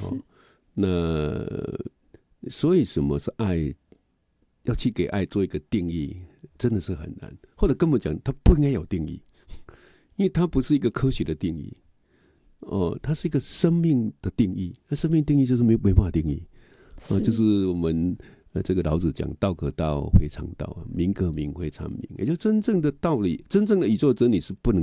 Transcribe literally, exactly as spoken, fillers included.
哦，那所以什么是爱？要去给爱做一个定义，真的是很难，或者根本讲，它不应该有定义，因为它不是一个科学的定义。哦，它是一个生命的定义，那生命定义就是没没办法定义。哦，就是我们呃这个老子讲道可道非常道，名可名非常名，也就真正的道理，真正的宇宙真理是不能